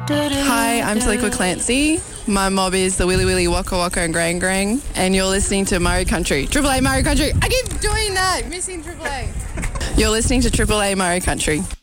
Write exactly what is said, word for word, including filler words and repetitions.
Hi, I'm Taliqua Clancy. My mob is the Willy Willy, Waka Waka and Grang Grang, and you're listening to Murray Country. Triple A Murray Country. I keep doing that, missing Triple A. You're listening to Triple A Murray Country.